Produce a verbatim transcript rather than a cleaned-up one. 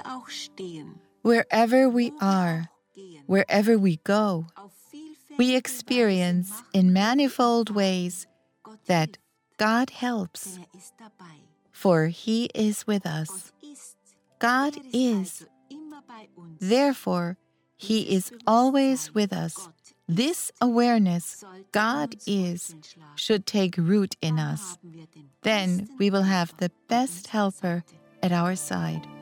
wir auch stehen, Wherever we wo wir are, auch gehen, wherever we go, auf vielfältige we Weise experience macht in und manifold erfahren, ways Gott that hilft, God helps, denn er ist dabei. for He is with us. Gott ist, God er ist is, also immer bei uns. therefore, He Dieses is always Bewusstsein, with us. Gott This ist, awareness, sollte in God uns is, Wurzeln schlagen. should take root in Dann us. haben wir den Then besten we will have Helfer the an best unserer helper Seite. at our side.